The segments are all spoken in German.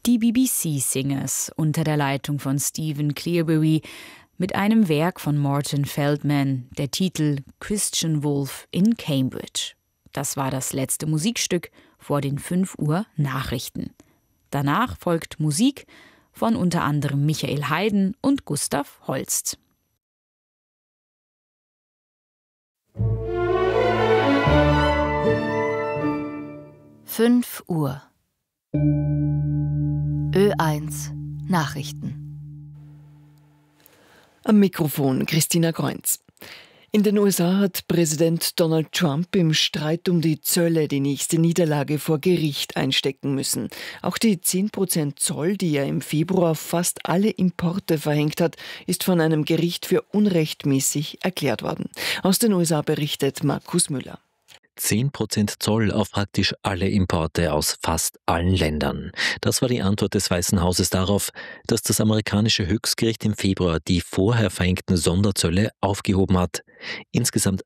Die BBC Singers unter der Leitung von Stephen Clearbury mit einem Werk von Morton Feldman, der Titel Christian Wolff in Cambridge. Das war das letzte Musikstück vor den 5 Uhr Nachrichten. Danach folgt Musik von unter anderem Michael Haydn und Gustav Holst. Fünf Uhr. Ö1 Nachrichten. Am Mikrofon Christina Kreunz. In den USA hat Präsident Donald Trump im Streit um die Zölle die nächste Niederlage vor Gericht einstecken müssen. Auch die 10% Zoll, die er im Februar auf fast alle Importe verhängt hat, ist von einem Gericht für unrechtmäßig erklärt worden. Aus den USA berichtet Markus Müller. 10% Zoll auf praktisch alle Importe aus fast allen Ländern. Das war die Antwort des Weißen Hauses darauf, dass das amerikanische Höchstgericht im Februar die vorher verhängten Sonderzölle aufgehoben hat. Insgesamt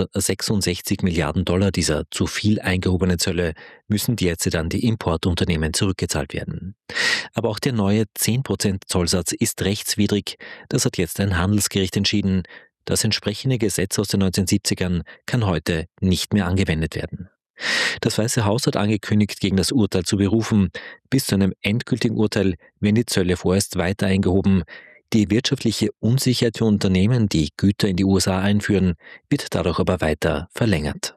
166 Milliarden Dollar dieser zu viel eingehobene Zölle müssen derzeit an die Importunternehmen zurückgezahlt werden. Aber auch der neue 10% Zollsatz ist rechtswidrig. Das hat jetzt ein Handelsgericht entschieden. Das entsprechende Gesetz aus den 1970ern kann heute nicht mehr angewendet werden. Das Weiße Haus hat angekündigt, gegen das Urteil zu berufen. Bis zu einem endgültigen Urteil werden die Zölle vorerst weiter eingehoben. Die wirtschaftliche Unsicherheit für Unternehmen, die Güter in die USA einführen, wird dadurch aber weiter verlängert.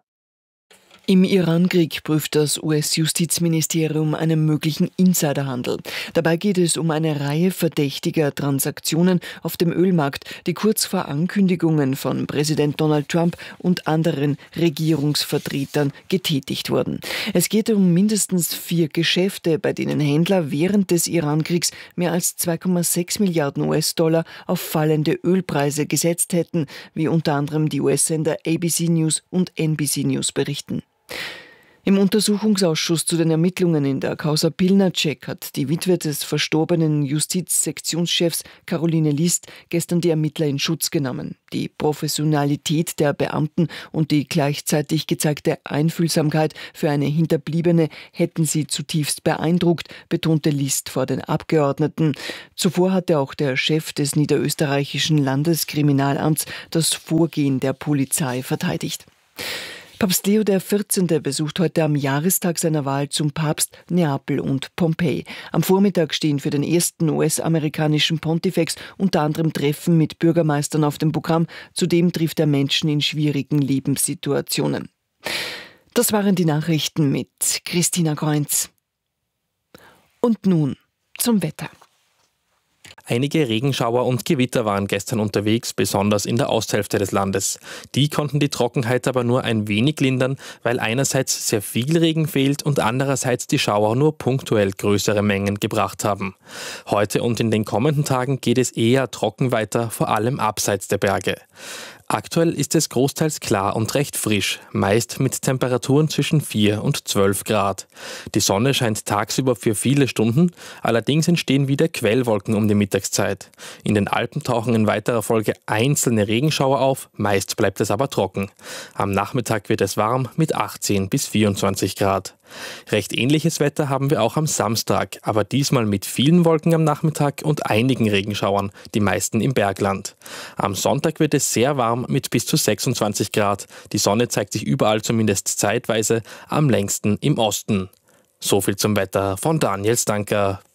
Im Iran-Krieg prüft das US-Justizministerium einen möglichen Insiderhandel. Dabei geht es um eine Reihe verdächtiger Transaktionen auf dem Ölmarkt, die kurz vor Ankündigungen von Präsident Donald Trump und anderen Regierungsvertretern getätigt wurden. Es geht um mindestens 4 Geschäfte, bei denen Händler während des Iran-Kriegs mehr als 2,6 Milliarden US-Dollar auf fallende Ölpreise gesetzt hätten, wie unter anderem die US-Sender ABC News und NBC News berichten. Im Untersuchungsausschuss zu den Ermittlungen in der Causa Pilnacek hat die Witwe des verstorbenen Justizsektionschefs Caroline List gestern die Ermittler in Schutz genommen. Die Professionalität der Beamten und die gleichzeitig gezeigte Einfühlsamkeit für eine Hinterbliebene hätten sie zutiefst beeindruckt, betonte List vor den Abgeordneten. Zuvor hatte auch der Chef des niederösterreichischen Landeskriminalamts das Vorgehen der Polizei verteidigt. Papst Leo XIV. Besucht heute am Jahrestag seiner Wahl zum Papst Neapel und Pompeji. Am Vormittag stehen für den ersten US-amerikanischen Pontifex unter anderem Treffen mit Bürgermeistern auf dem Programm. Zudem trifft er Menschen in schwierigen Lebenssituationen. Das waren die Nachrichten mit Christina Kreunz. Und nun zum Wetter. Einige Regenschauer und Gewitter waren gestern unterwegs, besonders in der Osthälfte des Landes. Die konnten die Trockenheit aber nur ein wenig lindern, weil einerseits sehr viel Regen fehlt und andererseits die Schauer nur punktuell größere Mengen gebracht haben. Heute und in den kommenden Tagen geht es eher trocken weiter, vor allem abseits der Berge. Aktuell ist es großteils klar und recht frisch, meist mit Temperaturen zwischen 4 und 12 Grad. Die Sonne scheint tagsüber für viele Stunden, allerdings entstehen wieder Quellwolken um die Mittagszeit. In den Alpen tauchen in weiterer Folge einzelne Regenschauer auf, meist bleibt es aber trocken. Am Nachmittag wird es warm mit 18 bis 24 Grad. Recht ähnliches Wetter haben wir auch am Samstag, aber diesmal mit vielen Wolken am Nachmittag und einigen Regenschauern, die meisten im Bergland. Am Sonntag wird es sehr warm mit bis zu 26 Grad. Die Sonne zeigt sich überall zumindest zeitweise, am längsten im Osten. So viel zum Wetter von Daniel Stanker.